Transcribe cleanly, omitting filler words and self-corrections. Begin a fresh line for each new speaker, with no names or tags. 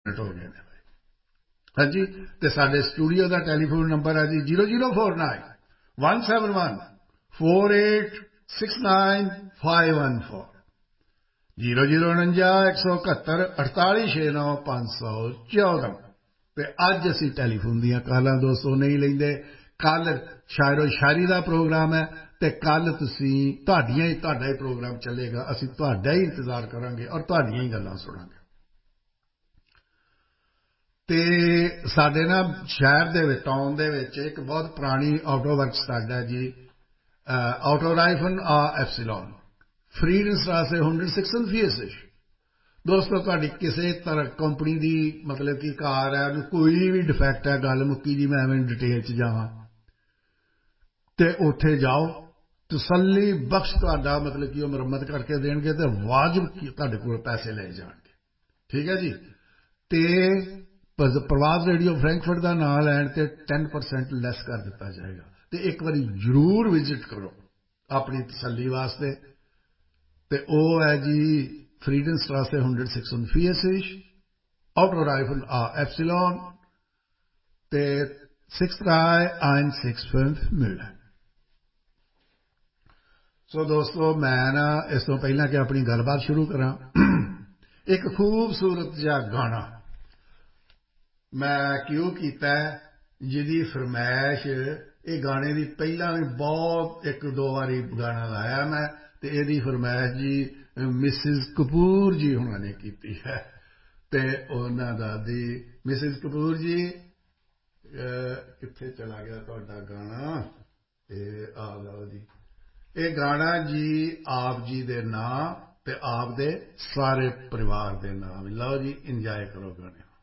Minute ਹੋ ਗਏ ਨੇ हाँ जी। तो साडे स्टूडियो का टैलीफोन नंबर है जी 0049 171 4869 514 0049 171 4869 514। ਤੇ ਅੱਜ ਅਸੀਂ ਟੈਲੀਫੋਨ ਦੀਆਂ ਕਾਲਾਂ ਦੋਸਤੋ ਨਹੀਂ ਲੈਂਦੇ। ਕੱਲ ਸ਼ਾਇਰੋ ਸ਼ਾਇਰੀ ਦਾ ਪ੍ਰੋਗਰਾਮ ਹੈ ਤੇ ਕੱਲ ਤੁਹਾਡਾ ਹੀ ਪ੍ਰੋਗਰਾਮ ਚੱਲੇਗਾ। ਅਸੀਂ ਤੁਹਾਡਾ ਹੀ ਇੰਤਜ਼ਾਰ ਕਰਾਂਗੇ ਔਰ ਤੁਹਾਡੀਆਂ ਹੀ ਗੱਲਾਂ ਸੁਣਾਂਗੇ। ਤੇ ਸਾਡੇ ਨਾ ਸ਼ਹਿਰ ਦੇ ਵਿੱਚ ਟਾਊਨ ਦੇ ਵਿੱਚ ਇੱਕ ਬਹੁਤ ਪੁਰਾਣੀ ਆਟੋ ਵਰਕਸ ਸਾਡਾ ਜੀ ਆਟੋ ਰਾਈਫਨ ਆ ਐਪਸੀਲੋਨ ਫਰੀਡਨਸਟ੍ਰਾਸੇ 146 ਦੋਸਤੋ ਤੁਹਾਡੀ ਕਿਸੇ ਤਰ੍ਹਾਂ ਕੰਪਨੀ ਦੀ ਮਤਲਬ ਕਿ ਕਾਰ ਹੈ ਉਹਨੂੰ ਕੋਈ ਵੀ ਡਿਫੈਕਟ ਹੈ ਗੱਲ ਮੁੱਕੀ ਜੀ ਮੈਂ ਐਵੇਂ ਡਿਟੇਲ 'ਚ ਜਾਵਾਂ ਤੇ ਉੱਥੇ ਜਾਓ ਤਸੱਲੀ ਬਖਸ਼ ਤੁਹਾਡਾ ਮਤਲਬ ਕਿ ਉਹ ਮੁਰੰਮਤ ਕਰਕੇ ਦੇਣਗੇ ਤੇ ਵਾਜਬ ਤੁਹਾਡੇ ਕੋਲ ਪੈਸੇ ਲਏ ਜਾਣਗੇ। ਠੀਕ ਹੈ ਜੀ। ਤੇ ਪ੍ਰਵਾਸ ਰੇਡੀਓ ਫਰੈਂਕਫਰਟ ਦਾ ਨਾਂ ਲੈਣ ਤੇ 10% ਲੈਸ ਕਰ ਦਿੱਤਾ ਜਾਏਗਾ। ਤੇ ਇੱਕ ਵਾਰੀ ਜ਼ਰੂਰ ਵਿਜ਼ਿਟ ਕਰੋ ਆਪਣੀ ਤਸੱਲੀ ਵਾਸਤੇ। ਤੇ ਉਹ ਹੈ ਜੀ ਫਰੀਡਨਸਟ੍ਰਾਸੇ 146 ਆਟੋ ਰਾਈਫਨ ਆ ਐਪਸੀਲੋਨ ਤੇ 63165 Müller। ਸੋ ਦੋਸਤੋ ਮੈਂ ਨਾ ਇਸ ਤੋਂ ਪਹਿਲਾਂ ਕਿ ਆਪਣੀ ਗੱਲਬਾਤ ਸ਼ੁਰੂ ਕਰਾਂ ਇੱਕ ਖੂਬਸੂਰਤ ਜਿਹਾ ਗਾਣਾ ਮੈਂ ਕਿਉਂ ਕੀਤਾ ਜਿਹਦੀ ਫਰਮਾਇਸ਼ ਇਹ ਗਾਣੇ ਦੀ ਪਹਿਲਾਂ ਵੀ ਬਹੁਤ ਇੱਕ ਦੋ ਵਾਰੀ ਗਾਣਾ ਲਾਇਆ ਮੈਂ ਤੇ ਇਹਦੀ ਫਰਮਾਇਸ਼ ਜੀ ਮਿਸਿਸ ਕਪੂਰ ਜੀ ਹੁਣਾਂ ਨੇ ਕੀਤੀ ਹੈ। ਤੇ ਉਹਨਾਂ ਦਾ ਦੀ ਮਿਸਿਸ ਕਪੂਰ ਜੀ ਕਿੱਥੇ ਚਲਾ ਗਿਆ ਤੁਹਾਡਾ ਗਾਣਾ ਇਹ ਆ ਲਓ ਜੀ। ਇਹ ਗਾਣਾ ਜੀ ਆਪ ਜੀ ਦੇ ਨਾਂ ਤੇ ਆਪ ਦੇ ਸਾਰੇ ਪਰਿਵਾਰ ਦੇ ਨਾਮ ਲਓ ਜੀ ਇੰਜੋਏ ਕਰੋ ਗਾਣੇ।